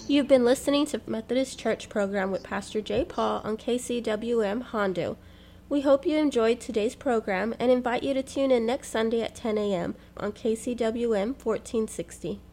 You've been listening to Methodist Church program with Pastor J. Paul on KCWM Hondo. We hope you enjoyed today's program and invite you to tune in next Sunday at 10 a.m. on KCWM 1460.